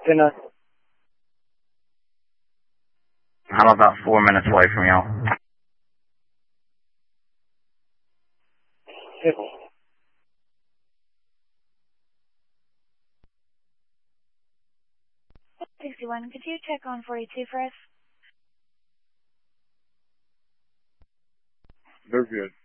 Dinner. I'm about 4 minutes away from y'all. Yes. 61, could you check on 42 for us? They're good.